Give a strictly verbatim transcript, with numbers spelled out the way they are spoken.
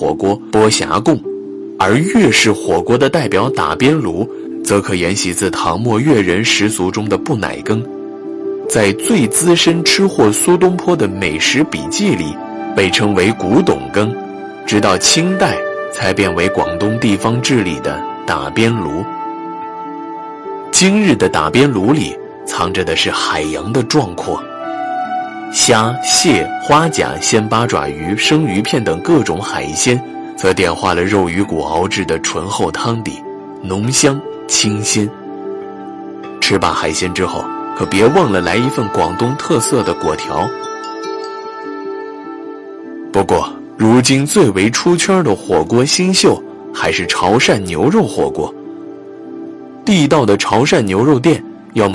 火锅剥虾贡，而粤式火锅的代表打边炉则可沿袭自唐末粤人习俗中的不奶羹。在最资深吃货苏东坡的美食笔记里被称为古董羹，直到清代才变为广东地方治理的打边炉。今日的打边炉里藏着的是海洋的壮阔，虾、蟹、花甲、鲜八爪鱼、生鱼片等各种海鲜则点化了肉鱼骨熬制的醇厚汤底，浓香清新。吃罢海鲜之后，可别忘了来一份广东特色的粿条。不过如今最为出圈的火锅新秀还是潮汕牛肉火锅。地道的潮汕牛肉店